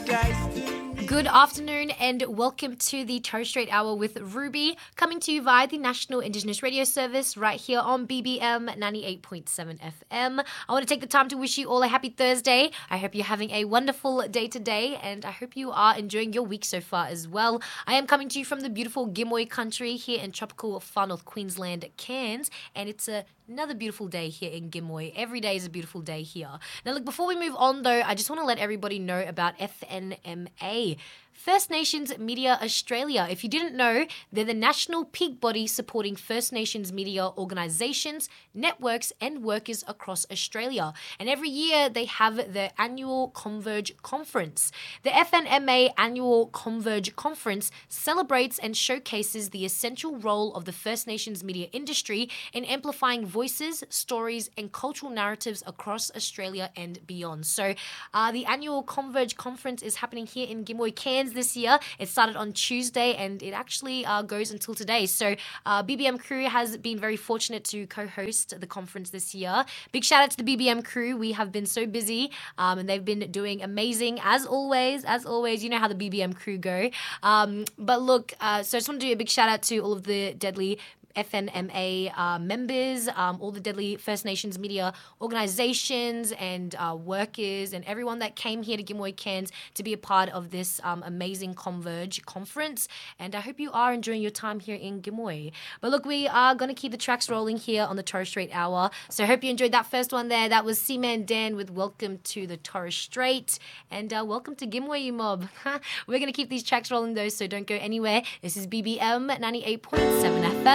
Good afternoon and welcome to the Torres Strait Hour with Ruby, coming to you via the National Indigenous Radio Service right here on BBM 98.7 FM. I want to take the time to wish you all a happy Thursday. I hope you're having a wonderful day today and I hope you are enjoying your week so far as well. I am coming to you from the beautiful Gimoy country here in tropical Far North Queensland, Cairns, and it's another beautiful day here in Gimoy. Every day is a beautiful day here. Now look, before we move on though, I just want to let everybody know about FNMA. First Nations Media Australia. If you didn't know, they're the national peak body supporting First Nations media organisations, networks and workers across Australia. And every year they have their annual Converge Conference. The FNMA annual Converge Conference celebrates and showcases the essential role of the First Nations media industry in amplifying voices, stories and cultural narratives across Australia and beyond. So the annual Converge Conference is happening here in Gimoy, Cairns this year. It started on Tuesday and it actually goes until today. So BBM crew has been very fortunate to co-host the conference this year. Big shout out to the BBM crew. We have been so busy and they've been doing amazing as always. As always, you know how the BBM crew go. But look, so I just want to do a big shout out to all of the deadly FNMA members, all the deadly First Nations media organisations and workers and everyone that came here to Gimoy, Cairns to be a part of this amazing Converge conference. And I hope you are enjoying your time here in Gimoy. But look, we are going to keep the tracks rolling here on the Torres Strait Hour. So I hope you enjoyed that first one there. That was Seaman Dan with Welcome to the Torres Strait. And welcome to Gimoy, you mob. We're going to keep these tracks rolling though, so don't go anywhere. This is BBM 98.7 FM.